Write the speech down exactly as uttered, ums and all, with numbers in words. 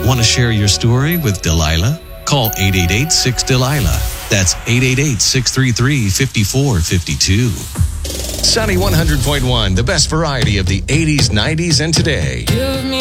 Want to share your story with Delilah? Call eight eight eight, six, Delilah. That's eight eight eight, six three three, five four five two. Sunny one hundred point one, the best variety of the eighties, nineties, and today.